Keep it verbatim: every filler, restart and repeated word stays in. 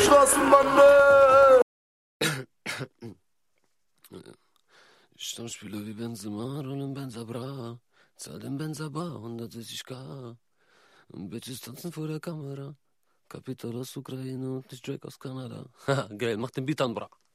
Straßenbande. Stammspieler wie Benzema, rollen Benza Bra, zahl den Benza Bar, hundertsechzig K. Bitches tanzen vor der Kamera, Kapital aus Ukraine und ich Drake aus Kanada. Haha, geil, mach den Beat an, bra.